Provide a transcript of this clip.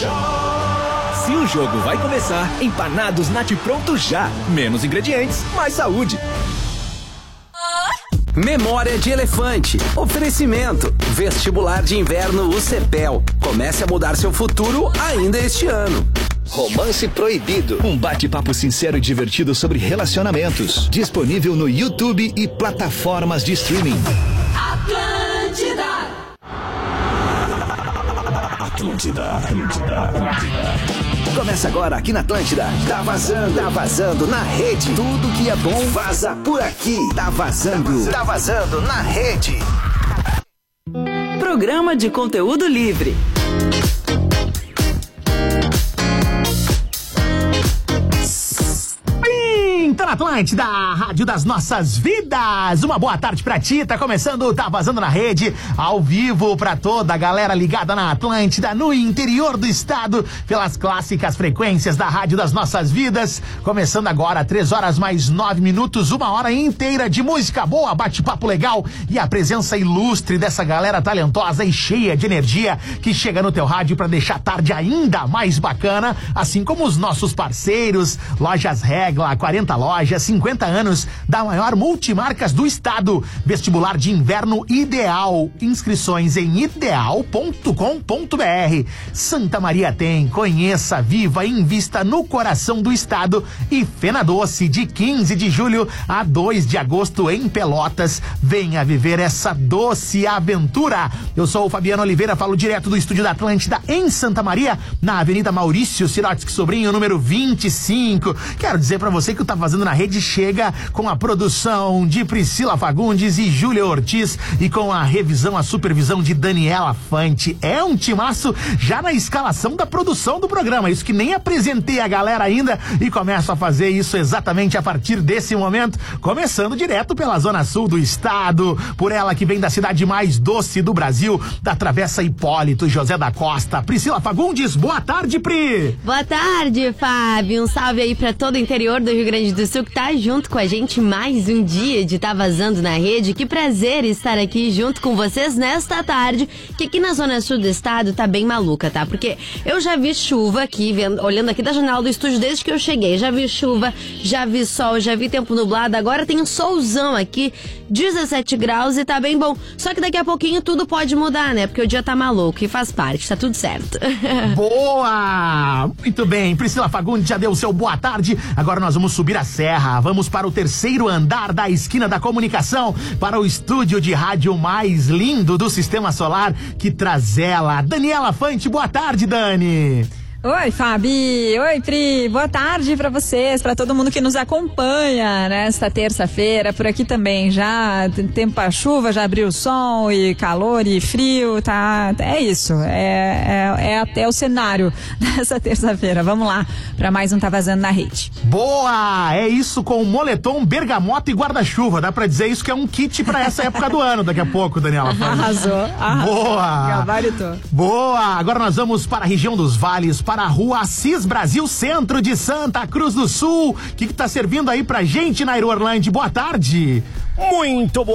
Se o jogo vai começar, empanados Nat Pronto já. Menos ingredientes, mais saúde. Memória de Elefante. Oferecimento. Vestibular de Inverno UCPEL. Comece a mudar seu futuro ainda este ano. Romance Proibido. Um bate-papo sincero e divertido sobre relacionamentos. Disponível no YouTube e plataformas de streaming. Atlântida. Começa agora aqui na Atlântida. Tá vazando na rede. Tudo que é bom vaza por aqui. Tá vazando na rede. Programa de conteúdo livre. Tá na Atlântida, rádio das nossas vidas. Uma boa tarde pra ti, tá começando, tá vazando na rede, ao vivo pra toda a galera ligada na Atlântida, no interior do estado, pelas clássicas frequências da rádio das nossas vidas. Começando agora, 3h mais 9, 1 hora inteira de música boa, bate-papo legal e a presença ilustre dessa galera talentosa e cheia de energia que chega no teu rádio pra deixar a tarde ainda mais bacana, assim como os nossos parceiros, Lojas Regla, 40 lojas, 50 anos da maior multimarcas do estado. Vestibular de Inverno Ideal. Inscrições em ideal.com.br. Santa Maria tem, conheça, viva e invista no coração do estado. E Fena Doce, de 15 de julho a 2 de agosto em Pelotas. Venha viver essa doce aventura. Eu sou o Fabiano Oliveira, falo direto do estúdio da Atlântida em Santa Maria, na Avenida Maurício Sirotsky Sobrinho, número 25. Quero dizer pra você que o Tá Vazando na Rede chega com a produção de Priscila Fagundes e Júlia Ortiz e com a revisão, a supervisão de Daniela Fante. É um timaço já na escalação da produção do programa. Isso que nem apresentei a galera ainda e começo a fazer isso exatamente a partir desse momento, começando direto pela zona sul do estado, por ela que vem da cidade mais doce do Brasil, da Travessa Hipólito José da Costa. Priscila Fagundes, boa tarde, Pri! Boa tarde, Fábio. Um salve aí pra todo o interior do Rio Grande do Sul que tá junto com a gente mais um dia de Tá Vazando na Rede. Que prazer estar aqui junto com vocês nesta tarde, que aqui na zona sul do estado tá bem maluca, tá? Porque eu já vi chuva aqui, olhando aqui da janela do estúdio desde que eu cheguei. Já vi chuva, já vi sol, já vi tempo nublado. Agora tem um solzão aqui, 17 graus e tá bem bom. Só que daqui a pouquinho tudo pode mudar, né? Porque o dia tá maluco e faz parte, tá tudo certo. Boa! Muito bem, Priscila Fagundes já deu o seu boa tarde. Agora nós vamos subir a serra, vamos para o 3º andar da esquina da comunicação, para o estúdio de rádio mais lindo do Sistema Solar, que traz ela, Daniela Fante. Boa tarde, Dani! Oi, Fabi. Oi, Pri. Boa tarde pra vocês, pra todo mundo que nos acompanha nesta terça-feira. Por aqui também já tempo pra chuva, já abriu o sol e calor e frio, tá? É isso. É até o cenário dessa terça-feira. Vamos lá pra mais um Tá Vazando na Rede. Boa! É isso, com moletom, bergamota e guarda-chuva. Dá pra dizer isso que é um kit pra essa época do ano, daqui a pouco, Daniela. Arrasou. Boa! Gabaritou. Boa! Agora nós vamos para a região dos Vales, para a rua Assis Brasil, centro de Santa Cruz do Sul. O que tá servindo aí pra gente, Nairo Orlandi? Boa tarde! Muito boa